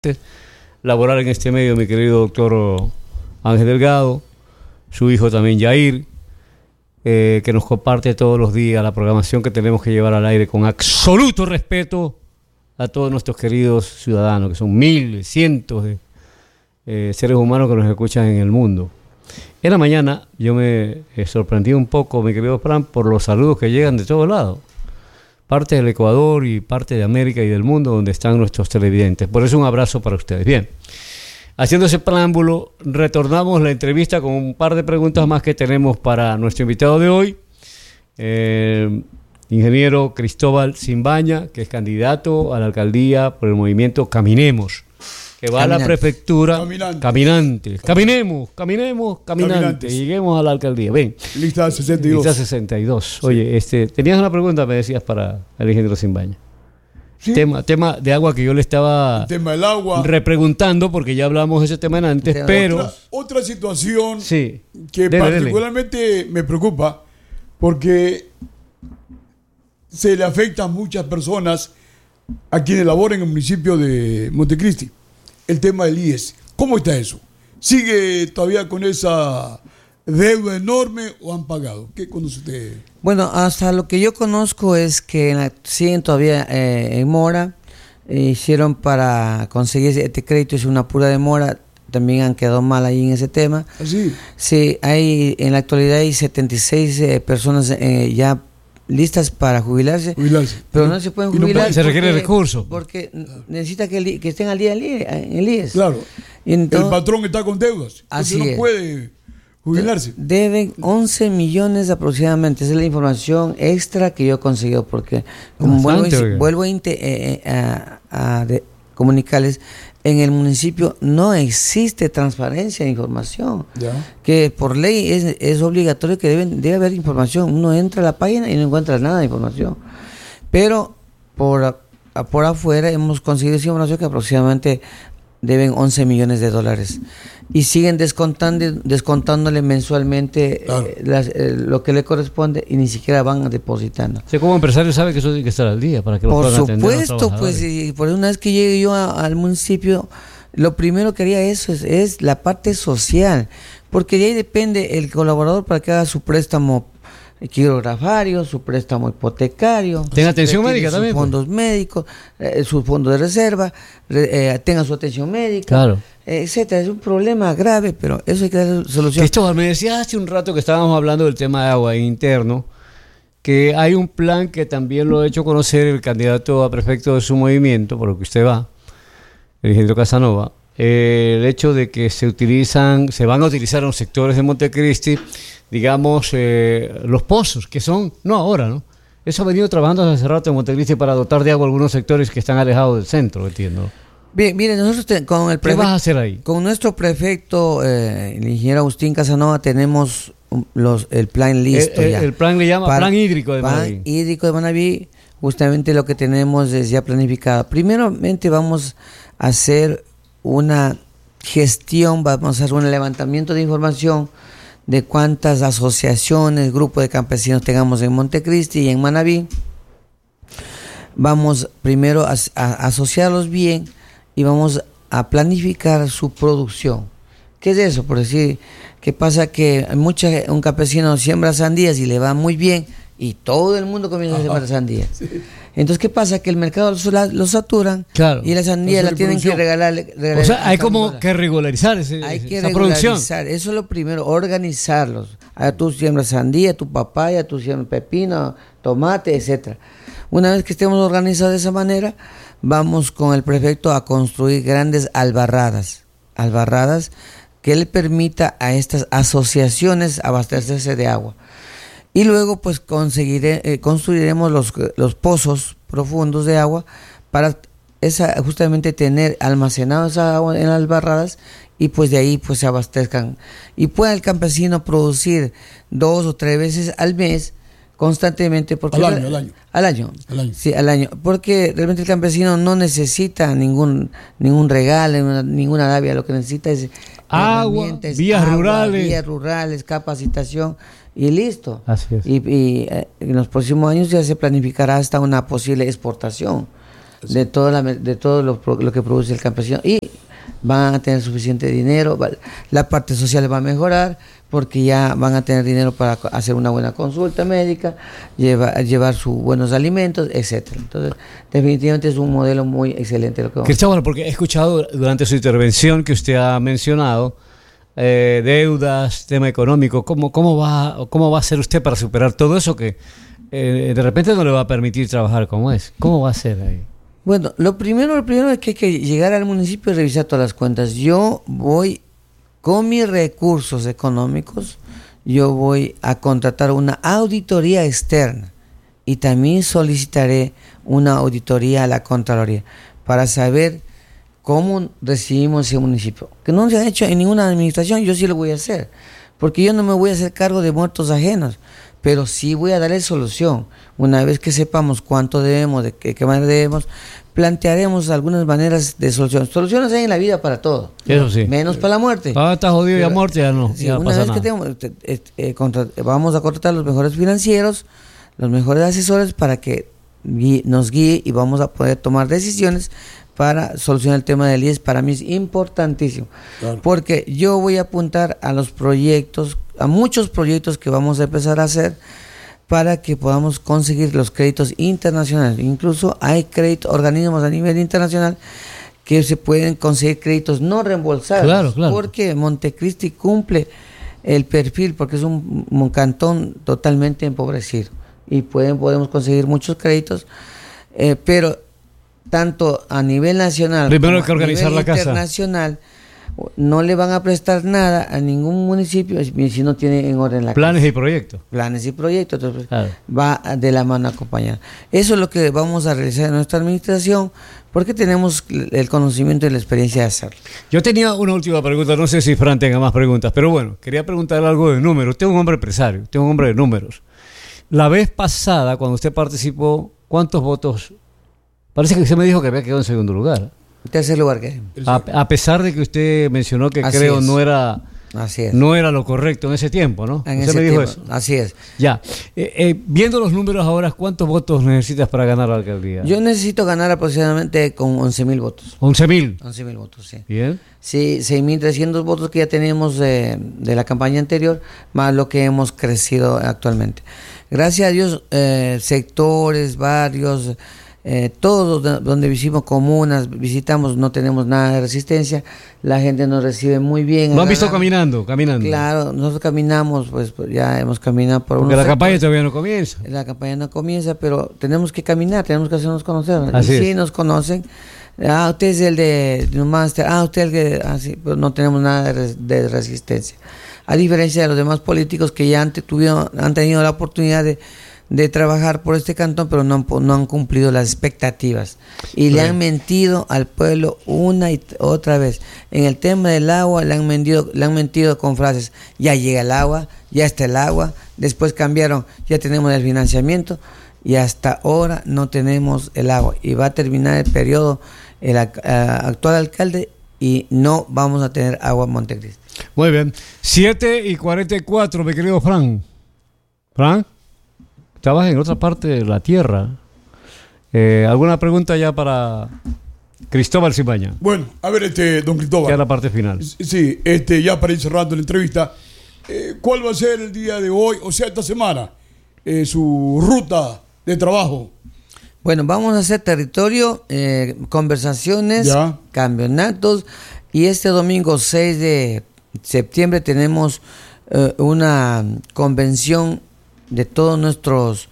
laborar en este medio, mi querido doctor Ángel Delgado, su hijo también Yair, que nos comparte todos los días la programación que tenemos que llevar al aire con absoluto respeto a todos nuestros queridos ciudadanos, que son miles, cientos de seres humanos que nos escuchan en el mundo. En la mañana yo me sorprendí un poco, mi querido Fran, por los saludos que llegan de todos lados. Parte del Ecuador y parte de América y del mundo donde están nuestros televidentes. Por eso un abrazo para ustedes. Bien, haciendo ese preámbulo, retornamos la entrevista con un par de preguntas más que tenemos para nuestro invitado de hoy, ingeniero Cristóbal Simbaña, que es candidato a la alcaldía por el movimiento Caminemos, que va a la prefectura. Caminantes. Caminantes. Lleguemos a la alcaldía. Ven. Lista 62. Lista 62. Sí. Oye, tenías una pregunta, me decías, para el ingeniero Simbaña. Sí. Tema de agua que yo le estaba del agua. Repreguntando, porque ya hablamos de ese tema antes, pero... Otra situación sí. que particularmente me preocupa, porque se le afecta a muchas personas a quienes laboran en el municipio de Montecristi. El tema del IES. ¿Cómo está eso? ¿Sigue todavía con esa deuda enorme o han pagado? ¿Qué conoce usted? Bueno, hasta lo que yo conozco es que siguen todavía en mora. Hicieron para conseguir este crédito, es una pura demora. También han quedado mal ahí en ese tema. ¿Ah, sí? Sí, en la actualidad hay 76 personas ya listas para jubilarse, pero no se pueden jubilar. No, se requiere recursos. Porque necesita que estén al día en el IES. Claro. Entonces, el patrón está con deudas. Así no puede jubilarse. Deben 11 millones aproximadamente. Esa es la información extra que yo he conseguido, porque como vuelvo a comunicarles, en el municipio no existe transparencia de información. ¿Ya? Que por ley es obligatorio que debe haber información. Uno entra a la página y no encuentra nada de información. Pero por afuera hemos conseguido esa información que aproximadamente deben 11 millones de dólares. Y siguen descontándole mensualmente lo que le corresponde y ni siquiera van depositando. ¿Sí, como empresario sabe que eso tiene que estar al día para que lo puedan atender? Por supuesto, pues, y por una vez que llegue yo al municipio, lo primero que haría eso es la parte social, porque de ahí depende el colaborador para que haga su préstamo quirografario, su préstamo hipotecario, tenga atención médica también, sus fondos médicos, su fondo de reserva, tenga su atención médica, claro, etcétera. Es un problema grave, pero eso hay que dar solución. Cristóbal, me decías hace un rato que estábamos hablando del tema de agua interno, que hay un plan que también lo ha hecho conocer el candidato a prefecto de su movimiento, por lo que usted va, el ingeniero Casanova, el hecho de que se van a utilizar en los sectores de Montecristi, digamos, los pozos, que son, no ahora, ¿no? Eso ha venido trabajando hace rato en Montecristi para dotar de agua algunos sectores que están alejados del centro, entiendo. Bien, mire, nosotros con el ¿qué vas a hacer ahí? Con nuestro prefecto, el ingeniero Agustín Casanova, tenemos el plan listo ya. El plan le llama Plan Hídrico de Manaví. Plan Hídrico de Manaví, justamente lo que tenemos es ya planificado. Primeramente vamos a hacer una gestión, vamos a hacer un levantamiento de información de cuántas asociaciones, grupos de campesinos tengamos en Montecristi y en Manaví. Vamos primero a asociarlos bien y vamos a planificar su producción. ¿Qué es eso? Por decir, ¿qué pasa? Que un campesino siembra sandías y le va muy bien y todo el mundo comienza a sembrar sandías. Sí. Entonces, ¿qué pasa? Que el mercado lo saturan, claro, y la sandía la tienen que regalar. O sea, hay como que regularizar esa producción. Eso es lo primero, organizarlos. Tú siembras sandía, tu papaya, tú siembras pepino, tomate, etcétera. Una vez que estemos organizados de esa manera, vamos con el prefecto a construir grandes albarradas que le permita a estas asociaciones abastecerse de agua. Y luego pues construiremos los pozos profundos de agua para justamente tener almacenado esa agua en las barradas y pues de ahí pues se abastezcan. Y pueda el campesino producir 2 o 3 veces al mes constantemente. Porque al año. Sí, al año. Porque realmente el campesino no necesita ningún regalo, ninguna davia, lo que necesita es agua, vías rurales, capacitación. Y listo. Así es. Y en los próximos años ya se planificará hasta una posible exportación de todo lo que produce el campesino, y van a tener suficiente dinero, la parte social va a mejorar porque ya van a tener dinero para hacer una buena consulta médica, llevar sus buenos alimentos, etcétera. Entonces, definitivamente es un modelo muy excelente lo que vamos a hacer. Cristóbal, porque he escuchado durante su intervención que usted ha mencionado deudas, tema económico. ¿Cómo va a hacer usted para superar todo eso que de repente no le va a permitir trabajar como es? ¿Cómo va a hacer ahí? Bueno, lo primero es que hay que llegar al municipio y revisar todas las cuentas. Yo voy, con mis recursos económicos, yo voy a contratar una auditoría externa y también solicitaré una auditoría a la Contraloría para saber cómo recibimos ese municipio. Que no se ha hecho en ninguna administración, yo sí lo voy a hacer, porque yo no me voy a hacer cargo de muertos ajenos, pero sí voy a darle solución. Una vez que sepamos cuánto debemos, de qué manera debemos, plantearemos algunas maneras de solución. Soluciones hay en la vida para todo. Eso sí. Menos para la muerte. Ah, está jodido ya muerte, ya no. Sí, ya una pasa vez nada. que vamos a contratar los mejores financieros, los mejores asesores para que nos guíe y vamos a poder tomar decisiones para solucionar el tema del IES. Para mí es importantísimo, claro, porque yo voy a apuntar a los proyectos, a muchos proyectos que vamos a empezar a hacer para que podamos conseguir los créditos internacionales. Incluso hay organismos a nivel internacional que se pueden conseguir créditos no reembolsables, claro, claro, porque Montecristi cumple el perfil, porque es un cantón totalmente empobrecido y podemos conseguir muchos créditos, pero tanto a nivel nacional primero hay como que organizar a nivel la casa internacional no le van a prestar nada a ningún municipio si no tiene en orden la planes casa. y proyectos. Planes y proyectos, entonces claro, va de la mano acompañada. Eso es lo que vamos a realizar en nuestra administración, porque tenemos el conocimiento y la experiencia de hacerlo. Yo tenía una última pregunta, no sé si Fran tenga más preguntas, pero bueno, quería preguntarle algo de números. Usted es un hombre empresario, usted es un hombre de números. La vez pasada, cuando usted participó, ¿cuántos votos? Parece que usted me dijo que había quedado en segundo lugar. En tercer lugar, ¿qué? A pesar de que usted mencionó que Así creo es. no era lo correcto en ese tiempo, ¿no? En usted ese me dijo tiempo, eso. así es. Ya. Viendo los números ahora, ¿cuántos votos necesitas para ganar la alcaldía? Yo necesito ganar aproximadamente con 11.000 votos. 11.000. 11.000 votos, sí. Bien. Sí, 6.300 votos que ya tenemos de la campaña anterior, más lo que hemos crecido actualmente. Gracias a Dios, sectores, barrios, todos donde visitamos, comunas, visitamos, no tenemos nada de resistencia, la gente nos recibe muy bien. ¿Lo han visto caminando? Claro, nosotros caminamos, pues ya hemos caminado por porque la campaña todavía no comienza. La campaña no comienza, pero tenemos que caminar, tenemos que hacernos conocer. Así sí, es. nos conocen. Usted es el de un máster, usted el que, así, pero no tenemos nada de resistencia. A diferencia de los demás políticos que ya han tenido la oportunidad de trabajar por este cantón, pero no han cumplido las expectativas y le han mentido al pueblo una y otra vez. En el tema del agua le han mentido con frases: ya llega el agua, ya está el agua. Después cambiaron: ya tenemos el financiamiento, y hasta ahora no tenemos el agua, y va a terminar el periodo el actual alcalde y no vamos a tener agua en Montecristi. Muy bien. 7:44, mi querido Fran. Fran, estabas en otra parte de la tierra. ¿Alguna pregunta ya para Cristóbal Cimaña? Bueno, a ver, don Cristóbal. Ya la parte final. Sí, ya para ir cerrando la entrevista, ¿cuál va a ser el día de hoy, o sea, esta semana, su ruta de trabajo? Bueno, vamos a hacer territorio, conversaciones, ya, campeonatos, y este domingo 6 de septiembre tenemos una convención de todos nuestros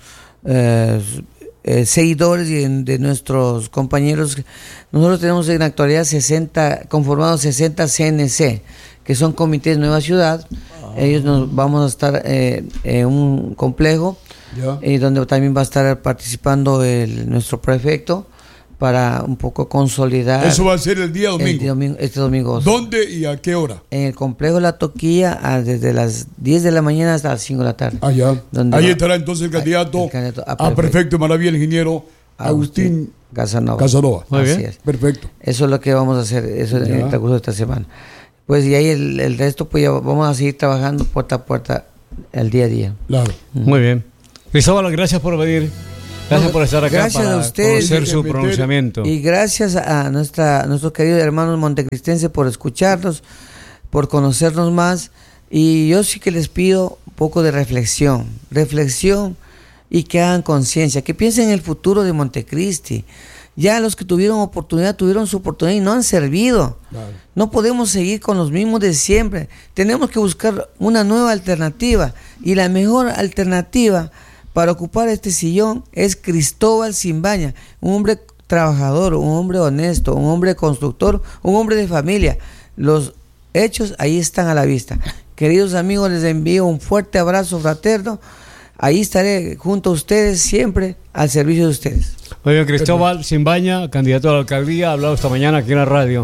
seguidores y de nuestros compañeros. Nosotros tenemos en la actualidad conformados 60 CNC, que son comités Nueva Ciudad. Ellos vamos a estar en un complejo donde también va a estar participando nuestro prefecto para un poco consolidar. Eso va a ser el día domingo. Este domingo. ¿Dónde y a qué hora? En el complejo La Toquilla, desde las 10 de la mañana hasta las 5 de la tarde. Ahí estará entonces el candidato a prefecto de Maravilla, el ingeniero Agustín Casanova. Muy bien. Así es. Perfecto. Eso es lo que vamos a hacer, eso en el transcurso de esta semana. Pues y ahí el resto, pues ya vamos a seguir trabajando puerta a puerta el día a día. Claro. Muy bien. Cristóbal, gracias por venir. Gracias por estar acá Gracias para a ustedes. conocer su pronunciamiento. Y gracias a nuestros queridos hermanos montecristenses por escucharnos, por conocernos más. Y yo sí que les pido un poco de reflexión y que hagan conciencia, que piensen en el futuro de Montecristi. Ya los que tuvieron su oportunidad y no han servido. Claro. No podemos seguir con los mismos de siempre. Tenemos que buscar una nueva alternativa. Y la mejor alternativa para ocupar este sillón es Cristóbal Simbaña, un hombre trabajador, un hombre honesto, un hombre constructor, un hombre de familia. Los hechos ahí están a la vista. Queridos amigos, les envío un fuerte abrazo fraterno. Ahí estaré junto a ustedes siempre al servicio de ustedes. Oiga, Cristóbal Simbaña, candidato a la alcaldía, ha hablado esta mañana aquí en la radio.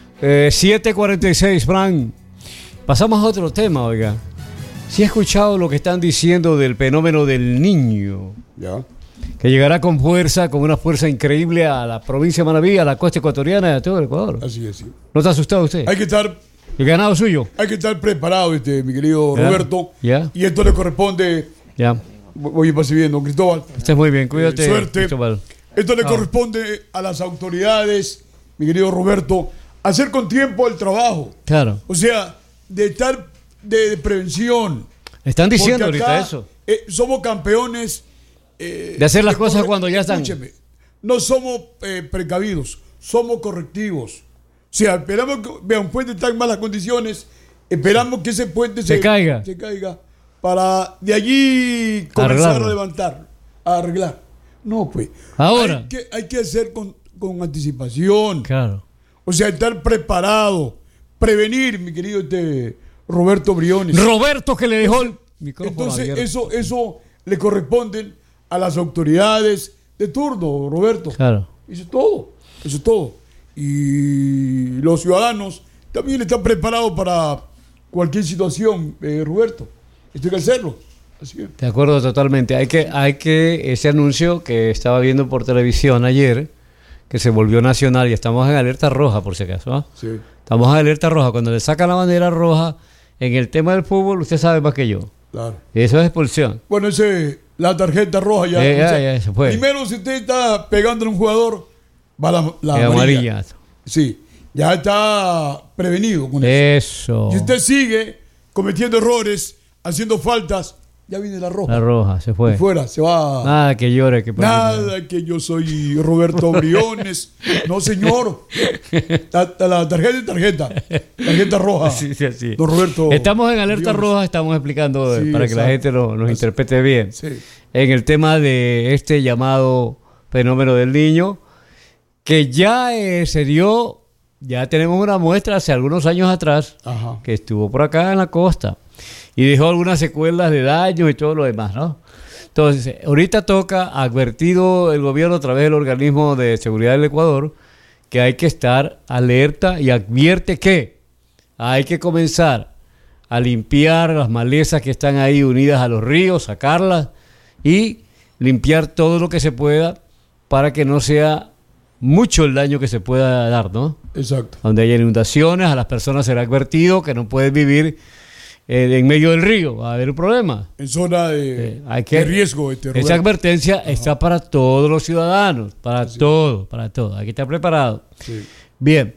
7:46, Fran. Pasamos a otro tema, oiga. ¿Sí ha escuchado lo que están diciendo del fenómeno del Niño? Ya. Que llegará con fuerza, con una fuerza increíble a la provincia de Manabí, a la costa ecuatoriana y a todo el Ecuador. Así es, sí. ¿No está asustado usted? Hay que estar ¿El ganado suyo? Hay que estar preparado, mi querido Ya, Roberto. ya. Y esto le corresponde, Ya. voy percibiendo, Cristóbal. Usted muy bien, cuídate, Suerte. Cristóbal. Esto le corresponde a las autoridades, mi querido Roberto, hacer con tiempo el trabajo. Claro. O sea, de estar de prevención. Están diciendo Porque ahorita acá, eso. Somos campeones. De hacer las cosas cuando ya están. Escúcheme, no somos precavidos, somos correctivos. O sea, esperamos que vea, un puente está en malas condiciones, esperamos que ese puente se caiga para de allí comenzar a levantar, a arreglar. No, pues. Ahora. Hay que hacer con anticipación. Claro. O sea, estar preparado, prevenir, mi querido Roberto Briones. Roberto, que le dejó el micrófono Entonces, abierto. eso le corresponde a las autoridades de turno, Roberto. Claro. Eso es todo. Y los ciudadanos también están preparados para cualquier situación, Roberto. Esto hay que hacerlo. Así es. De acuerdo totalmente. Hay que ese anuncio que estaba viendo por televisión ayer, que se volvió nacional, y estamos en alerta roja, por si acaso, ¿no? Sí. Estamos en alerta roja. Cuando le sacan la bandera roja, en el tema del fútbol, usted sabe más que yo. Claro. Eso es expulsión. Bueno, la tarjeta roja ya. Ya se fue. Primero, si usted está pegándole a un jugador, va la amarilla. Sí, ya está prevenido con eso. Si usted sigue cometiendo errores, haciendo faltas, ya viene la roja. La roja, se fue. Y fuera, se va. Nada que llore. Nada que yo soy Roberto Briones. No, señor. La tarjeta roja. Sí. Don Roberto. Estamos en alerta Briones. roja, estamos explicando Sí, para que la gente nos interprete bien. Sí. En el tema de este llamado fenómeno del Niño, que ya se dio, ya tenemos una muestra hace algunos años atrás, Ajá. que estuvo por acá en la costa y dejó algunas secuelas de daños y todo lo demás, ¿no? Entonces, ahorita toca, advertido el gobierno a través del organismo de seguridad del Ecuador, que hay que estar alerta y advierte que hay que comenzar a limpiar las malezas que están ahí unidas a los ríos, sacarlas y limpiar todo lo que se pueda para que no sea mucho el daño que se pueda dar, ¿no? Exacto. Donde haya inundaciones, a las personas será advertido que no pueden vivir en medio del río, va a haber un problema. En zona de riesgo. Esa advertencia está para todos los ciudadanos, para todos. Hay que estar preparado. Sí. Bien,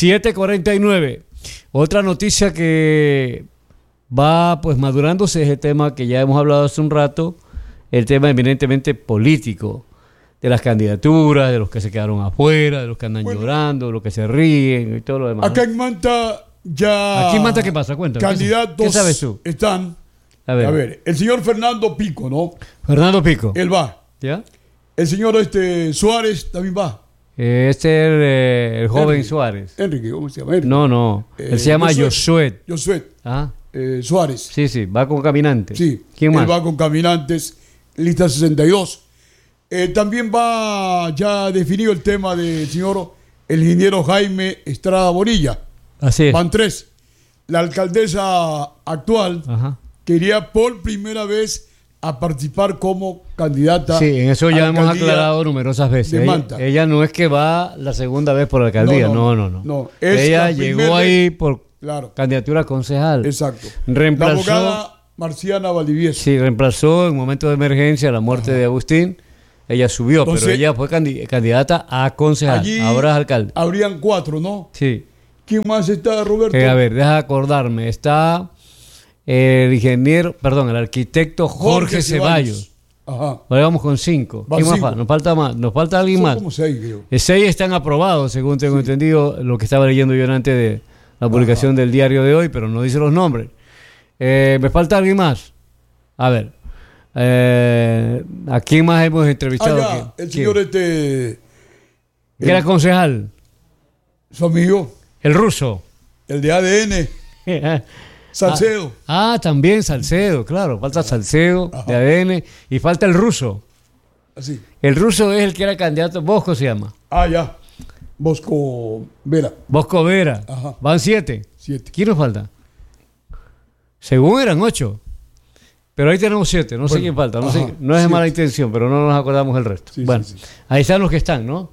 7:49. Otra noticia que va pues madurándose es el tema que ya hemos hablado hace un rato, el tema eminentemente político, de las candidaturas, de los que se quedaron afuera, de los que andan llorando, de los que se ríen y todo lo demás. Acá en Manta ya... ¿Aquí en Manta qué pasa? Cuéntame. Candidatos ¿Qué sabes tú? están... A ver, el señor Fernando Pico, ¿no? Fernando Pico. Él va. ¿Ya? El señor Suárez también va. Este es el joven Enrique. Suárez. Enrique, ¿cómo se llama? No. Él se llama Josué. Ah, Suárez. sí, va con caminantes. Sí. ¿Quién más? Él va con caminantes, lista 62. También va ya definido el tema del señor el ingeniero Jaime Estrada Bonilla. Así es. Van 3. La alcaldesa actual, Ajá. que iría por primera vez a participar como candidata. Sí, en eso ya a hemos alcaldía aclarado numerosas veces. de Manta. Ella no es que va la segunda vez por la alcaldía, no. Es Ella la llegó primera ahí vez. por Claro. candidatura a concejal. Exacto. Reemplazó, La abogada Marciana Valdivieso. Sí, reemplazó en momento de emergencia la muerte de Agustín ella subió, Entonces, pero ella fue candidata a concejal, allí ahora es alcalde. habrían 4, ¿no? Sí. ¿Quién más está, Roberto? A ver, deja de acordarme. Está el arquitecto Jorge Ceballos. Ajá. Ahora vamos con 5. Van ¿Quién más 5. falta? Nos falta más. Nos falta alguien Son más. como 6, creo. 6 están aprobados, según tengo entendido, lo que estaba leyendo yo antes de la publicación del diario de hoy, pero no dice los nombres. Me falta alguien más. A ver. ¿A quién más hemos entrevistado? Ya, el señor que era concejal. Su amigo, El ruso. el de ADN, Salcedo. También Salcedo, claro. Falta Salcedo Ajá. de ADN y falta el ruso. Así. El ruso es el que era candidato. Bosco se llama. Ya. Bosco Vera, Bosco Vera. Ajá. Van 7. 7. ¿Quién nos falta? Según eran 8. Pero ahí tenemos 7. No sé quién falta. No es de 7. mala intención, pero no nos acordamos el resto. Sí, bueno, sí, sí. ahí están los que están, ¿no?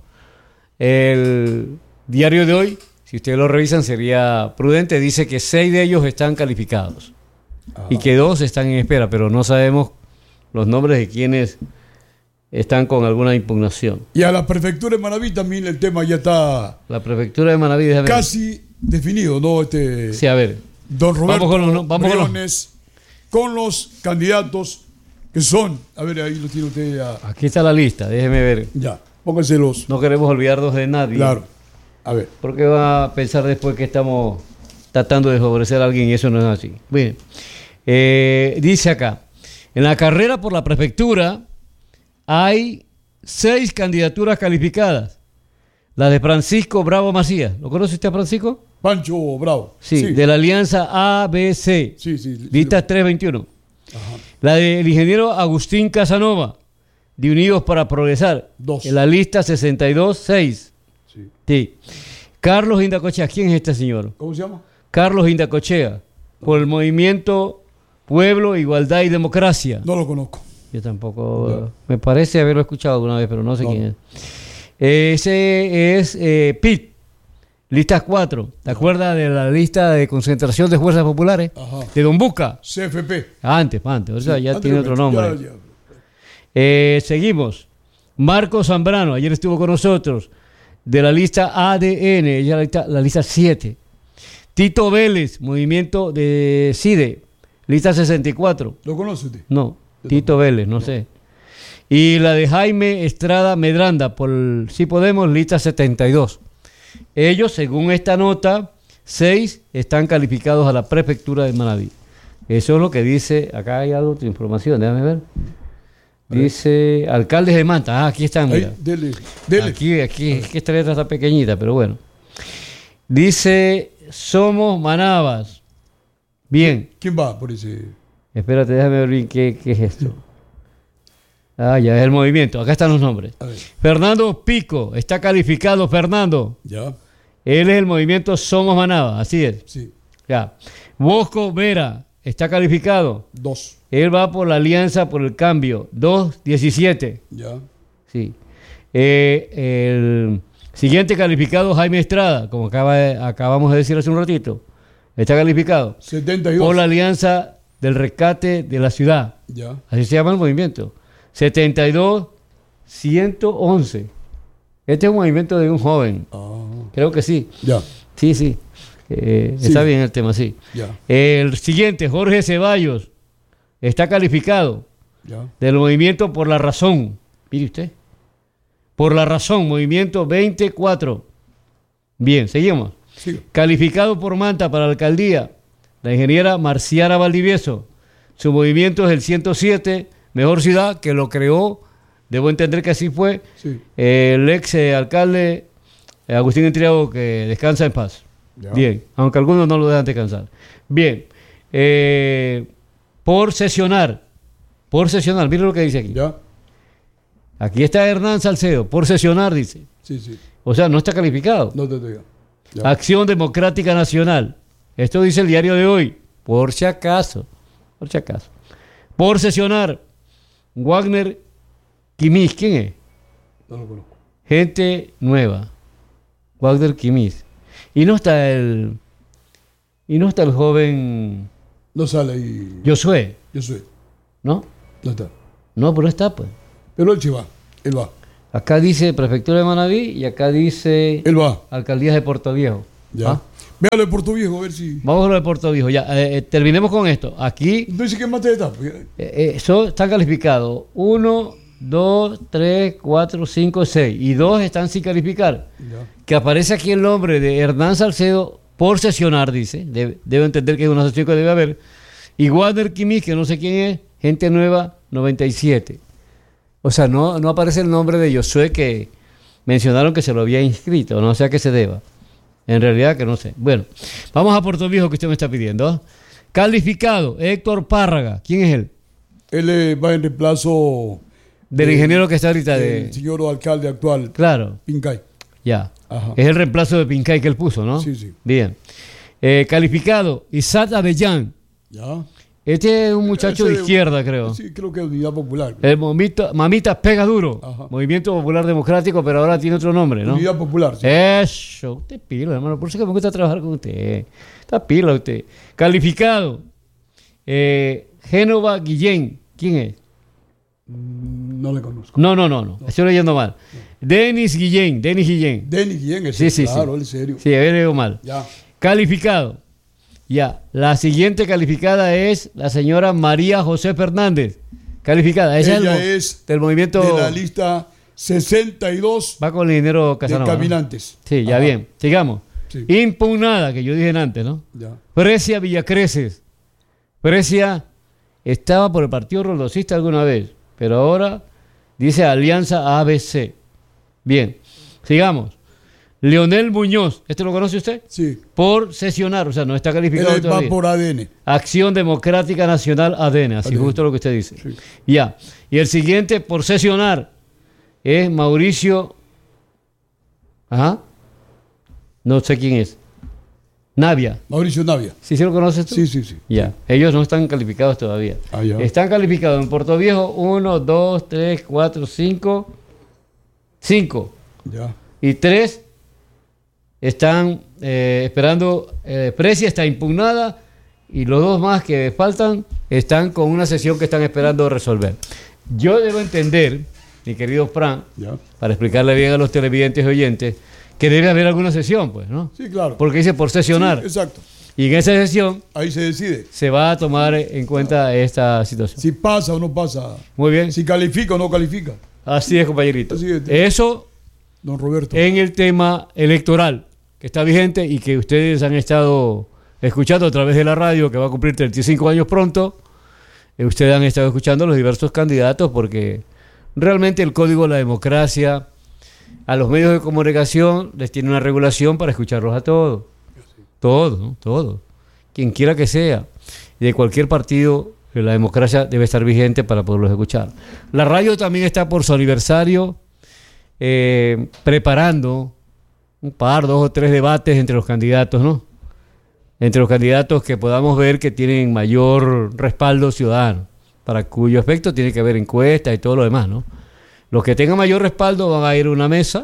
El diario de hoy, si ustedes lo revisan, sería prudente. Dice que 6 de ellos están calificados y que 2 están en espera, pero no sabemos los nombres de quienes están con alguna impugnación. Y a la prefectura de Manabí también el tema ya está La prefectura de Manabí, déjame ver. casi definido, ¿no? Sí, a ver. Don Roberto Vamos con los- Briones, con los candidatos que son, a ver, ahí lo tiene usted ya. Aquí está la lista, déjeme ver. Ya, pónganselos. No queremos olvidarnos de nadie. Claro. A ver. Porque va a pensar después que estamos tratando de favorecer a alguien y eso no es así. Bien. Dice acá, en la carrera por la prefectura hay 6 candidaturas calificadas. La de Francisco Bravo Macías. ¿Lo conoce usted a Francisco? Pancho Bravo. Sí, de la alianza ABC. Sí, sí. Lista 321. Ajá. La del ingeniero Agustín Casanova, de Unidos para Progresar. 2. En la lista 62-6. Sí. Sí. Carlos Indacochea. ¿Quién es este señor? ¿Cómo se llama? Carlos Indacochea, por el movimiento Pueblo, Igualdad y Democracia. No lo conozco. Yo tampoco, No. me parece haberlo escuchado alguna vez, pero no sé No. quién es. Ese es PIT, listas 4. ¿Te acuerdas de la lista de concentración de fuerzas populares? Ajá. De Don Busca. CFP. Antes, o sea, ya tiene otro nombre. Ya. Seguimos. Marco Zambrano, ayer estuvo con nosotros, de la lista ADN, ella la lista 7. Tito Vélez, movimiento de CIDE, lista 64. ¿Lo conoce usted? No, Tito Vélez, no sé. Y la de Jaime Estrada Medranda, por Si Podemos, lista 72. Ellos, según esta nota, 6 están calificados a la prefectura de Manabí. Eso es lo que dice, acá hay algo de información, déjame ver. Dice, alcaldes de Manta, aquí están, mira. Ahí, dele. Aquí, es que esta letra está pequeñita, pero bueno. Dice, somos Manabas. Bien, ¿Quién va por ese? espérate, déjame ver bien qué es esto. Ya es el movimiento, acá están los nombres. A ver. Fernando Pico, está calificado Fernando. Ya. Él es el movimiento Somos Manabas, así es. Sí. Ya. Bosco Vera, está calificado. 2. Él va por la Alianza por el Cambio, 2-17. Ya. Sí. El siguiente calificado, Jaime Estrada, como acabamos de decir hace un ratito. Está calificado 72. por la Alianza del Rescate de la Ciudad. Ya. Así se llama el movimiento. 72-111. Este es un movimiento de un joven. Creo que sí. Ya. Sí, sí. Está bien el tema, sí. Ya. El siguiente, Jorge Ceballos, está calificado Ya. del movimiento Por la Razón. Mire usted. Por la Razón, movimiento 24. Bien, seguimos. Siga. Calificado por Manta para la alcaldía, la ingeniera Marciana Valdivieso. Su movimiento es el 107, Mejor Ciudad, que lo creó, debo entender que así fue, Sí. el ex alcalde Agustín Entriago, que descansa en paz. Ya. Bien, aunque algunos no lo dejan descansar. Bien, por sesionar, mire lo que dice aquí. Ya. Aquí está Hernán Salcedo, por sesionar, dice. Sí, sí. O sea, no está calificado. No te diga. Ya. Acción Democrática Nacional. Esto dice el diario de hoy. Por si acaso. Por si acaso. Por sesionar. Wagner Quimís. ¿Quién es? No lo conozco. Gente nueva. Wagner Quimís. Y no está el joven No sale ahí. Josué, Yo soy. ¿no? No está. No, pero está, pues. Pero él se va. Él va. Acá dice Prefectura de Manabí y acá dice Él va. Alcaldías de Puerto Viejo. Ya. ¿Ah? Véalo de Puerto Viejo, a ver si. Vamos a lo de Puerto Viejo. Ya, terminemos con esto. Aquí Entonces, ¿qué más te está? están calificados 1, 2, 3, 4, 5, 6 y 2 están sin calificar. Ya. Que aparece aquí el nombre de Hernán Salcedo por sesionar, dice. Debo entender que es una sesión que debe haber. Y Wander Kimis, que no sé quién es, Gente Nueva 97. O sea, no aparece el nombre de Josué, que mencionaron que se lo había inscrito, no sé a qué se deba. En realidad que no sé. Bueno, vamos a Puerto Viejo que usted me está pidiendo. ¿Ah? Calificado, Héctor Párraga. ¿Quién es él? Él va en reemplazo Del ingeniero que está ahorita del señor alcalde actual, Claro, Pincay. ya. Ajá. Es el reemplazo de Pincay que él puso, ¿no? Sí, sí. Bien. Calificado, Isaac Avellán. Ya. Este es un muchacho de izquierda, creo. Sí, creo que es Unidad Popular. El Mamita Pega Duro. Ajá. Movimiento Popular Democrático, pero ahora tiene otro nombre, ¿no? Unidad Popular. Sí. Eso, usted pila, hermano. Por eso es que me gusta trabajar con usted. Está pila usted. Calificado. Génova Guillén. ¿Quién es? No le conozco. No. Estoy leyendo mal. Denis Guillén. Denis Guillén, ese, Sí. claro, él es serio. Sí, había leído mal. Ya. Calificado. Ya. La siguiente calificada es la señora María José Fernández. Calificada. Esa Ella es del movimiento. de la lista 62 Va con el dinero de Casanova, ¿no? caminantes. Sí, ya Ajá. bien. Sigamos. Sí. Impugnada, que yo dije antes, ¿no? Ya. Precia Villacreces. Precia estaba por el Partido Roldosista alguna vez, pero ahora dice Alianza ABC. Bien, sigamos. Leonel Muñoz, ¿este lo conoce usted? Sí. Por sesionar, o sea, no está calificado Él va todavía. por ADN. Acción Democrática Nacional ADN, así ADN. justo lo que usted dice. Sí. Ya. Y el siguiente por sesionar es Mauricio. Ajá. No sé quién es. Navia. Mauricio Navia. ¿Sí se lo conoces tú? Sí. Ya. Ellos no están calificados todavía. Ah, ya. Están calificados en Puerto Viejo 1, 2, 3, 4, 5. 5. Ya. Y 3 están esperando. Precia está impugnada. Y los 2 más que faltan están con una sesión que están esperando resolver. Yo debo entender, mi querido Fran, Ya. para explicarle bien a los televidentes y oyentes, que debe haber alguna sesión, pues, ¿no? Sí, claro. Porque dice por sesionar. Sí, exacto. Y en esa sesión Ahí se decide se va a tomar en cuenta esta situación. si pasa o no pasa. Muy bien. Si califica o no califica. Así es, compañerito. Así es. Eso Don Roberto. en el tema electoral, que está vigente y que ustedes han estado escuchando a través de la radio, que va a cumplir 35 años pronto. Ustedes han estado escuchando los diversos candidatos porque realmente el Código de la Democracia a los medios de comunicación les tiene una regulación para escucharlos a todos. Todos, ¿no? Todos. Quien quiera que sea. Y de cualquier partido, la democracia debe estar vigente para poderlos escuchar. La radio también está por su aniversario preparando un par, 2 o 3 debates entre los candidatos, ¿no? Entre los candidatos que podamos ver que tienen mayor respaldo ciudadano, para cuyo efecto tiene que haber encuestas y todo lo demás, ¿no? Los que tengan mayor respaldo van a ir a una mesa,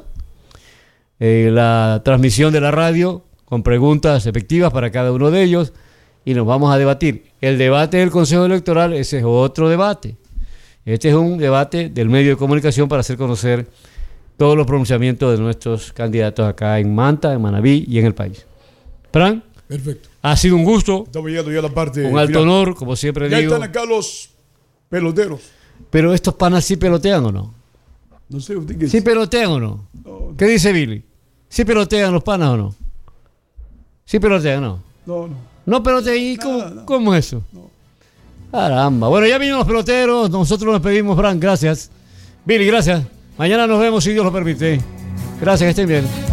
la transmisión de la radio con preguntas efectivas para cada uno de ellos y nos vamos a debatir. El debate del Consejo Electoral, ese es otro debate. Este es un debate del medio de comunicación para hacer conocer todos los pronunciamientos de nuestros candidatos acá en Manta, en Manabí y en el país. Fran, Perfecto. ha sido un gusto, Estamos llegando ya a la parte. un alto final. honor, como siempre Ya digo. están acá los peloteros. Pero estos panas sí pelotean o no. No sé, usted qué ¿Sí dice. pelotean o no? No, ¿Qué dice Billy? ¿Sí pelotean los panas o no? ¿Sí pelotean o no? no. ¿No pelotean? ¿Y Nada, no. cómo es eso? No. Caramba. Bueno, ya vinieron los peloteros. Nosotros nos pedimos, Frank. Gracias. Billy, gracias. Mañana nos vemos si Dios lo permite. Gracias, que estén bien.